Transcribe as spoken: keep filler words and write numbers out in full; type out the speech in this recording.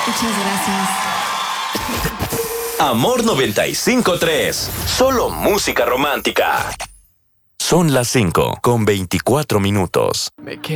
Muchas gracias. Amor noventa y cinco tres. Solo música romántica. Son las cinco con veinticuatro minutos.